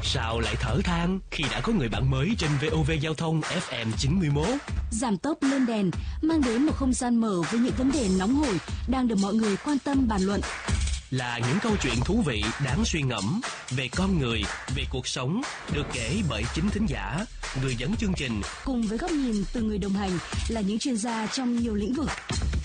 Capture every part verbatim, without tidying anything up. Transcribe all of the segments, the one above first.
Sao lại thở than khi đã có người bạn mới trên vê o vê Giao thông ép em chín mươi mốt? Giảm tốc lên đèn mang đến một không gian mở với những vấn đề nóng hổi đang được mọi người quan tâm bàn luận. Là những câu chuyện thú vị đáng suy ngẫm về con người, về cuộc sống, được kể bởi chính thính giả, người dẫn chương trình, cùng với góc nhìn từ người đồng hành là những chuyên gia trong nhiều lĩnh vực.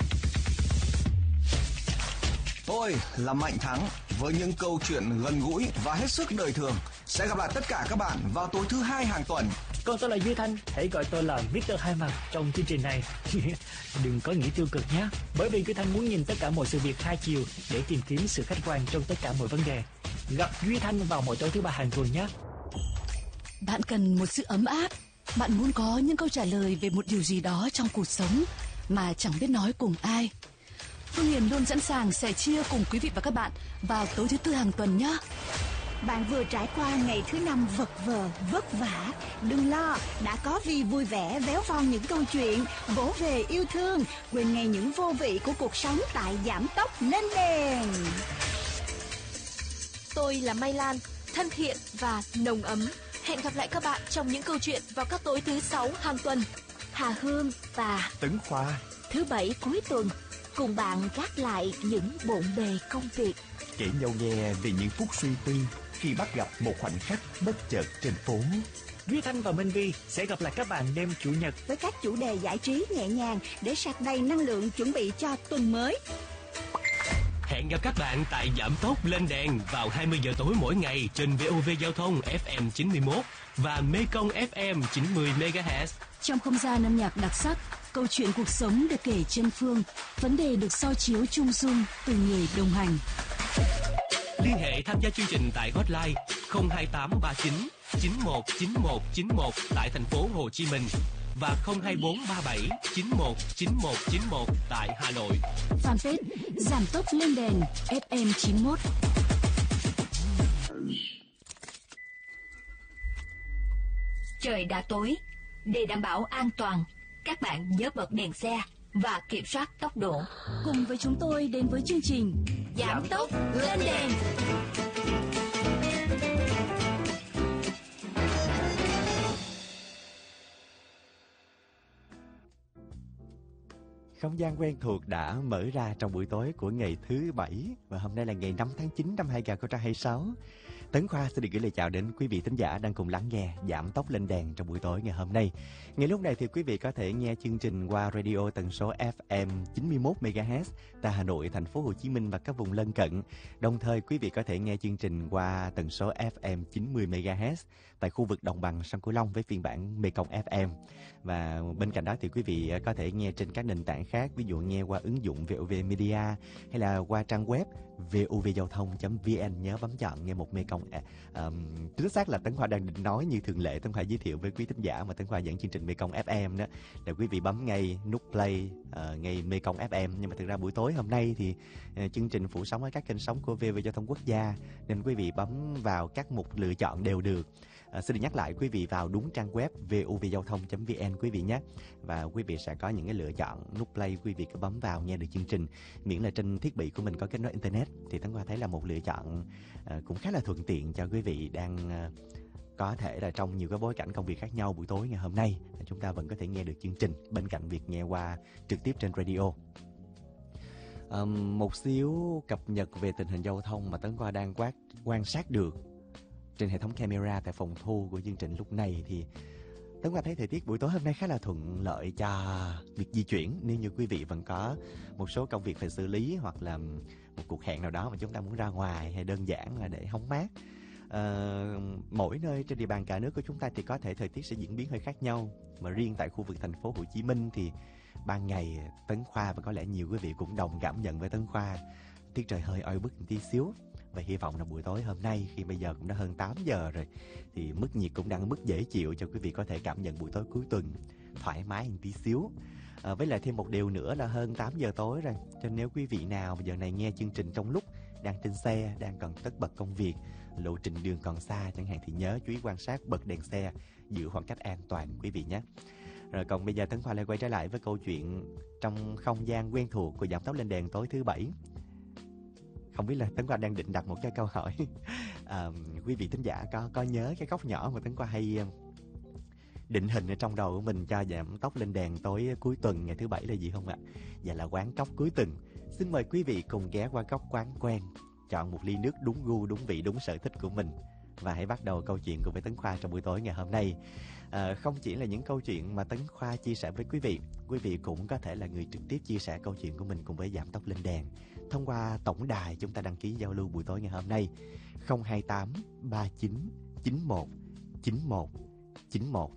Tôi là Mạnh Thắng với những câu chuyện gần gũi và hết sức đời thường. Sẽ gặp lại tất cả các bạn vào tối thứ hai hàng tuần. Còn tôi là Duy Thanh, hãy gọi tôi là mít tơ Hai Mặt trong chương trình này. Đừng có nghĩ tiêu cực nhé, bởi vì Duy Thanh muốn nhìn tất cả mọi sự việc hai chiều để tìm kiếm sự khách quan trong tất cả mọi vấn đề. Gặp Duy Thanh vào mỗi tối thứ ba hàng tuần nhé. Bạn cần một sự ấm áp, bạn muốn có những câu trả lời về một điều gì đó trong cuộc sống mà chẳng biết nói cùng ai. Phương Hiền luôn sẵn sàng sẻ chia cùng quý vị và các bạn vào tối thứ tư hàng tuần nhé. Bạn vừa trải qua ngày thứ năm vật vờ, vất vả. Đừng lo, đã có Vi vui vẻ véo von những câu chuyện, vỗ về yêu thương, quên ngay những vô vị của cuộc sống tại Giảm Tốc Lên Đèn. Tôi là Mai Lan, thân thiện và nồng ấm. Hẹn gặp lại các bạn trong những câu chuyện vào các tối thứ sáu hàng tuần. Hà Hương và Tấn Khoa thứ bảy cuối tuần cùng bạn gác lại những bộn bề công việc, kể nhau nghe về những phút suy tư khi bắt gặp một khoảnh khắc bất chợt trên phố. Duy Thanh và Minh Vi sẽ gặp lại các bạn đêm chủ nhật với các chủ đề giải trí nhẹ nhàng để sạc đầy năng lượng chuẩn bị cho tuần mới. Hẹn gặp các bạn tại Giảm Tốc Lên Đèn vào hai mươi giờ tối mỗi ngày trên vê o vê Giao thông ép em chín mươi mốt và Mekong ép em chín mươi mê ga héc. Trong không gian âm nhạc đặc sắc, câu chuyện cuộc sống được kể trên phương, vấn đề được soi chiếu chung dung từ người đồng hành. Liên hệ tham gia chương trình tại hotline không hai tám ba chín chín một chín một chín một tại thành phố Hồ Chí Minh và không hai bốn ba bảy chín một chín một chín một tại Hà Nội. Fanpage Giảm Tốc Lên Đèn ép em chín mốt. Trời đã tối, để đảm bảo an toàn, các bạn nhớ bật đèn xe và kiểm soát tốc độ. Cùng với chúng tôi đến với chương trình Giảm Tốc Lên Đèn. Không gian quen thuộc đã mở ra trong buổi tối của ngày thứ bảy và hôm nay là ngày năm tháng chín năm hai nghìn không trăm hai mươi sáu. Tấn Khoa xin được gửi lời chào đến quý vị thính giả đang cùng lắng nghe Giảm Tốc Lên Đèn trong buổi tối ngày hôm nay. Ngay lúc này thì quý vị có thể nghe chương trình qua radio tần số ép em chín mươi mốt mê ga héc tại Hà Nội, thành phố Hồ Chí Minh và các vùng lân cận. Đồng thời quý vị có thể nghe chương trình qua tần số ép em chín mươi mê ga héc tại khu vực đồng bằng sông Cửu Long với phiên bản Mekong ép em. Và bên cạnh đó thì quý vị có thể nghe trên các nền tảng khác, ví dụ nghe qua ứng dụng vê o vê Media hay là qua trang web vê o vê giao thông chấm vê en. Nhớ bấm chọn nghe một Mekong. Um, chính xác là Tấn Khoa đang định nói như thường lệ, Tấn Khoa giới thiệu với quý thính giả mà Tấn Khoa dẫn chương trình Mekong ép em đó là quý vị bấm ngay nút play uh, ngay Mekong ép em. Nhưng mà thực ra buổi tối hôm nay thì uh, chương trình phủ sóng ở các kênh sóng của vê o vê Giao thông Quốc gia nên quý vị bấm vào các mục lựa chọn đều được. Uh, xin được nhắc lại quý vị vào đúng trang web vê o vê giao thông chấm vê en quý vị nhé, và quý vị sẽ có những cái lựa chọn nút play, quý vị cứ bấm vào nghe được chương trình, miễn là trên thiết bị của mình có kết nối internet thì Tấn Khoa thấy là một lựa chọn uh, cũng khá là thuận tiện cho quý vị đang uh, có thể là trong nhiều cái bối cảnh công việc khác nhau. Buổi tối ngày hôm nay chúng ta vẫn có thể nghe được chương trình bên cạnh việc nghe qua trực tiếp trên radio. Um, một xíu cập nhật về tình hình giao thông mà Tấn Khoa đang quát, quan sát được trên hệ thống camera tại phòng thu của chương trình lúc này thì Tấn Khoa thấy thời tiết buổi tối hôm nay khá là thuận lợi cho việc di chuyển. Nếu như quý vị vẫn có một số công việc phải xử lý hoặc là một cuộc hẹn nào đó mà chúng ta muốn ra ngoài hay đơn giản là để hóng mát, à, mỗi nơi trên địa bàn cả nước của chúng ta thì có thể thời tiết sẽ diễn biến hơi khác nhau. Mà riêng tại khu vực thành phố Hồ Chí Minh thì ban ngày Tấn Khoa và có lẽ nhiều quý vị cũng đồng cảm nhận với Tấn Khoa, tiết trời hơi oi bức một tí xíu. Và hy vọng là buổi tối hôm nay khi bây giờ cũng đã hơn tám giờ rồi thì mức nhiệt cũng đang ở mức dễ chịu cho quý vị có thể cảm nhận buổi tối cuối tuần thoải mái một tí xíu. À, với lại thêm một điều nữa là hơn tám giờ tối rồi, cho nếu quý vị nào giờ này nghe chương trình trong lúc đang trên xe, đang còn tất bật công việc, lộ trình đường còn xa chẳng hạn thì nhớ chú ý quan sát, bật đèn xe, giữ khoảng cách an toàn quý vị nhé. Rồi còn bây giờ Tấn Khoa lại quay trở lại với câu chuyện trong không gian quen thuộc của Giảm Tốc Lên Đèn tối thứ bảy. Không biết là Tấn Khoa đang định đặt một cái câu hỏi. À, quý vị thính giả có có nhớ cái góc nhỏ mà Tấn Khoa hay định hình ở trong đầu của mình cho Giảm Tốc Lên Đèn tối cuối tuần ngày thứ bảy là gì không ạ? Dạ là quán cóc cuối tuần. Xin mời quý vị cùng ghé qua góc quán quen, chọn một ly nước đúng gu, đúng vị, đúng sở thích của mình và hãy bắt đầu câu chuyện cùng với Tấn Khoa trong buổi tối ngày hôm nay. À, không chỉ là những câu chuyện mà Tấn Khoa chia sẻ với quý vị, quý vị cũng có thể là người trực tiếp chia sẻ câu chuyện của mình cùng với Giảm Tốc Lên Đèn thông qua tổng đài chúng ta đăng ký giao lưu buổi tối ngày hôm nay không hai tám ba chín chín một chín một chín một.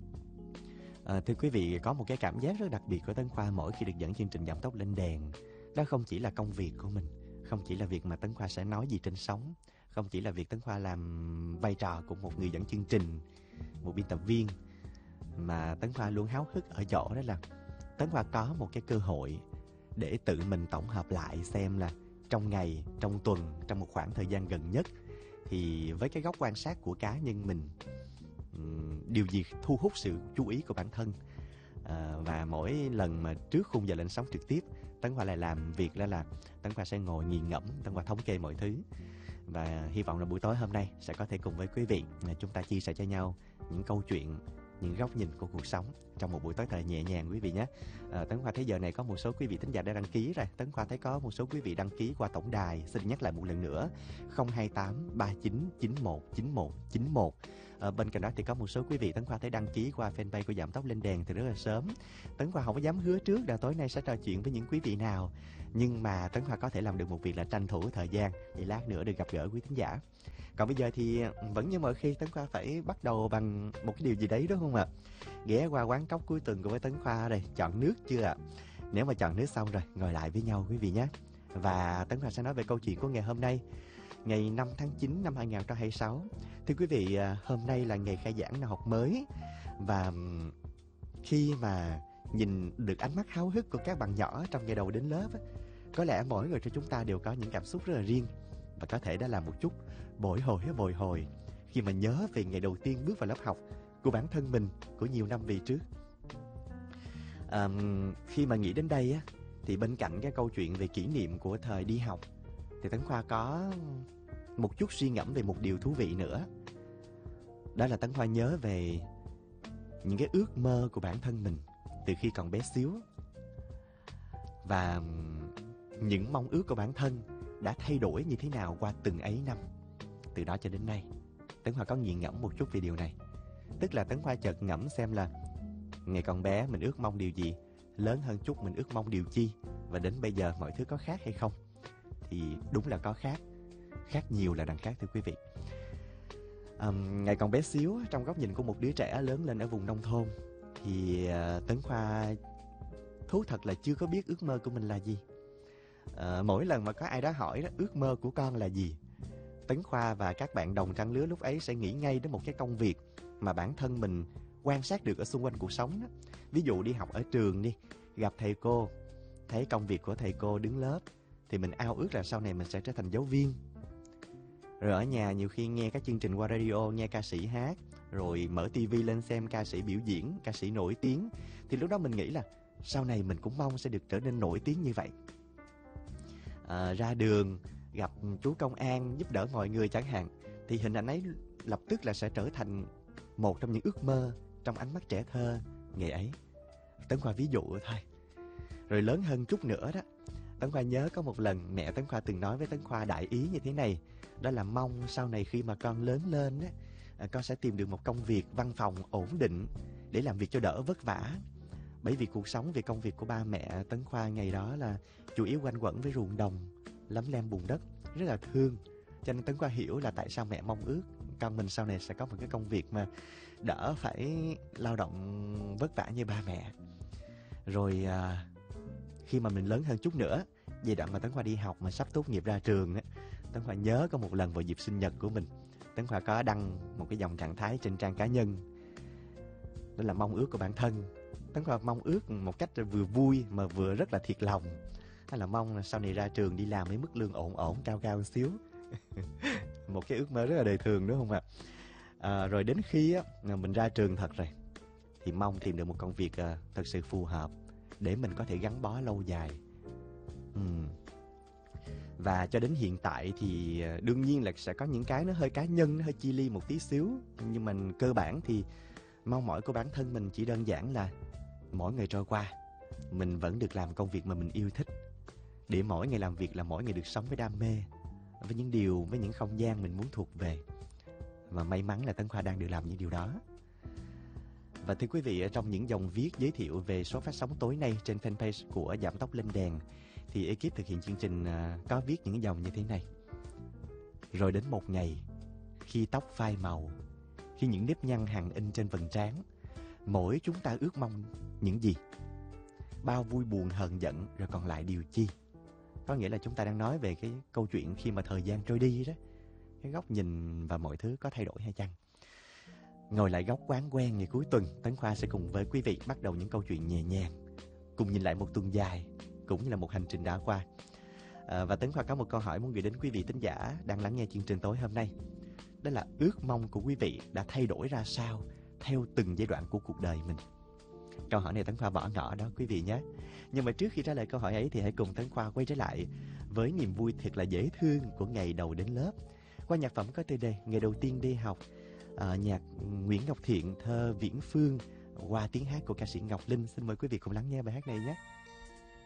À, thưa quý vị, có một cái cảm giác rất đặc biệt của Tấn Khoa mỗi khi được dẫn chương trình Giảm Tốc Lên Đèn. Đó không chỉ là công việc của mình, không chỉ là việc mà Tấn Khoa sẽ nói gì trên sóng, không chỉ là việc Tấn Khoa làm vai trò của một người dẫn chương trình, một biên tập viên, mà Tấn Khoa luôn háo hức ở chỗ đó là Tấn Khoa có một cái cơ hội để tự mình tổng hợp lại xem là trong ngày, trong tuần, trong một khoảng thời gian gần nhất thì với cái góc quan sát của cá nhân mình, điều gì thu hút sự chú ý của bản thân. À, và mỗi lần mà trước khung giờ lên sóng trực tiếp, Tấn Khoa lại làm việc đó là Tấn Khoa sẽ ngồi nghiền ngẫm, Tấn Khoa thống kê mọi thứ. Và hy vọng là buổi tối hôm nay sẽ có thể cùng với quý vị chúng ta chia sẻ cho nhau những câu chuyện, những góc nhìn của cuộc sống trong một buổi tối thật nhẹ nhàng quý vị nhé. À, Tấn Khoa thấy giờ này có một số quý vị thính giả đã đăng ký rồi. Tấn Khoa thấy có một số quý vị đăng ký qua tổng đài. Xin nhắc lại một lần nữa không hai tám ba chín chín một chín một chín một. À, bên cạnh đó thì có một số quý vị Tấn Khoa thấy đăng ký qua fanpage của Giảm Tốc Lên Đèn từ rất là sớm. Tấn Khoa không có dám hứa trước là tối nay sẽ trò chuyện với những quý vị nào, nhưng mà Tấn Khoa có thể làm được một việc là tranh thủ thời gian để lát nữa được gặp gỡ quý thính giả. Còn bây giờ thì vẫn như mọi khi, Tấn Khoa phải bắt đầu bằng một cái điều gì đấy đúng không ạ? Ghé qua quán cóc cuối tuần của với Tấn Khoa đây, chọn nước chưa ạ? Nếu mà chọn nước xong rồi, ngồi lại với nhau quý vị nhé. Và Tấn Khoa sẽ nói về câu chuyện của ngày hôm nay, ngày năm tháng chín năm hai nghìn không trăm hai mươi sáu. Thưa quý vị, hôm nay là ngày khai giảng năm học mới. Và khi mà nhìn được ánh mắt háo hức của các bạn nhỏ trong ngày đầu đến lớp, có lẽ mỗi người trong chúng ta đều có những cảm xúc rất là riêng. Và có thể đã là một chút bồi hồi bồi hồi khi mà nhớ về ngày đầu tiên bước vào lớp học của bản thân mình của nhiều năm về trước. À, khi mà nghĩ đến đây á, thì bên cạnh cái câu chuyện về kỷ niệm của thời đi học, thì Tấn Khoa có một chút suy ngẫm về một điều thú vị nữa. Đó là Tấn Khoa nhớ về những cái ước mơ của bản thân mình từ khi còn bé xíu, và những mong ước của bản thân đã thay đổi như thế nào qua từng ấy năm. Từ đó cho đến nay, Tấn Khoa có nghiền ngẫm một chút về điều này. Tức là Tấn Khoa chợt ngẫm xem là ngày còn bé mình ước mong điều gì, lớn hơn chút mình ước mong điều chi, và đến bây giờ mọi thứ có khác hay không? Thì đúng là có khác, khác nhiều là đằng khác thưa quý vị. À, ngày còn bé xíu, trong góc nhìn của một đứa trẻ lớn lên ở vùng nông thôn, thì uh, Tấn Khoa thú thật là chưa có biết ước mơ của mình là gì. À, mỗi lần mà có ai đó hỏi đó, ước mơ của con là gì, Tấn Khoa và các bạn đồng trang lứa lúc ấy sẽ nghĩ ngay đến một cái công việc mà bản thân mình quan sát được ở xung quanh cuộc sống đó. Ví dụ đi học ở trường đi, gặp thầy cô, thấy công việc của thầy cô đứng lớp, thì mình ao ước là sau này mình sẽ trở thành giáo viên. Rồi ở nhà nhiều khi nghe các chương trình qua radio, nghe ca sĩ hát, rồi mở tivi lên xem ca sĩ biểu diễn, ca sĩ nổi tiếng, thì lúc đó mình nghĩ là sau này mình cũng mong sẽ được trở nên nổi tiếng như vậy. À, ra đường gặp chú công an giúp đỡ mọi người chẳng hạn, thì hình ảnh ấy lập tức là sẽ trở thành một trong những ước mơ trong ánh mắt trẻ thơ ngày ấy. Tấn Khoa ví dụ thôi. Rồi lớn hơn chút nữa đó, Tấn Khoa nhớ có một lần mẹ Tấn Khoa từng nói với Tấn Khoa đại ý như thế này, đó là mong sau này khi mà con lớn lên á, con sẽ tìm được một công việc văn phòng ổn định để làm việc cho đỡ vất vả. Bởi vì cuộc sống về công việc của ba mẹ Tấn Khoa ngày đó là chủ yếu quanh quẩn với ruộng đồng, lấm lem bùn đất, rất là thương. Cho nên Tấn Khoa hiểu là tại sao mẹ mong ước con mình sau này sẽ có một cái công việc mà đỡ phải lao động vất vả như ba mẹ. Rồi à, khi mà mình lớn hơn chút nữa, giai đoạn mà Tấn Khoa đi học mà sắp tốt nghiệp ra trường á, Tấn Khoa nhớ có một lần vào dịp sinh nhật của mình, Tấn Khoa có đăng một cái dòng trạng thái trên trang cá nhân, đó là mong ước của bản thân. Tấn Khoa mong ước một cách vừa vui mà vừa rất là thiệt lòng, đó là mong là sau này ra trường đi làm với mức lương ổn ổn, cao cao một xíu. Một cái ước mơ rất là đời thường đúng không ạ? À, rồi đến khi á, mình ra trường thật rồi, thì mong tìm được một công việc à, thật sự phù hợp để mình có thể gắn bó lâu dài. uhm. Và cho đến hiện tại thì đương nhiên là sẽ có những cái nó hơi cá nhân, nó hơi chi ly một tí xíu. Nhưng mà cơ bản thì mong mỏi của bản thân mình chỉ đơn giản là mỗi ngày trôi qua, mình vẫn được làm công việc mà mình yêu thích. Để mỗi ngày làm việc là mỗi ngày được sống với đam mê, với những điều, với những không gian mình muốn thuộc về. Và may mắn là Tấn Khoa đang được làm những điều đó. Và thưa quý vị, ở trong những dòng viết giới thiệu về số phát sóng tối nay trên fanpage của Giảm Tốc Lên Đèn, thì ekip thực hiện chương trình có viết những dòng như thế này. Rồi đến một ngày, khi tóc phai màu, khi những nếp nhăn hằn in trên vầng trán, mỗi chúng ta ước mong những gì? Bao vui buồn hờn giận rồi còn lại điều chi? Có nghĩa là chúng ta đang nói về cái câu chuyện khi mà thời gian trôi đi đó. Cái góc nhìn và mọi thứ có thay đổi hay chăng? Ngồi lại góc quán quen ngày cuối tuần, Tấn Khoa sẽ cùng với quý vị bắt đầu những câu chuyện nhẹ nhàng, cùng nhìn lại một tuần dài, cũng như là một hành trình đã qua. À, và Tấn Khoa có một câu hỏi muốn gửi đến quý vị thính giả đang lắng nghe chương trình tối hôm nay. Đó là ước mong của quý vị đã thay đổi ra sao theo từng giai đoạn của cuộc đời mình? Câu hỏi này Tấn Khoa bỏ ngỏ đó quý vị nhé. Nhưng mà trước khi trả lời câu hỏi ấy thì hãy cùng Tấn Khoa quay trở lại với niềm vui thật là dễ thương của ngày đầu đến lớp, qua nhạc phẩm có tiêu đề Ngày Đầu Tiên Đi Học, à, nhạc Nguyễn Ngọc Thiện, thơ Viễn Phương, qua tiếng hát của ca sĩ Ngọc Linh. Xin mời quý vị cùng lắng nghe bài hát này nhé.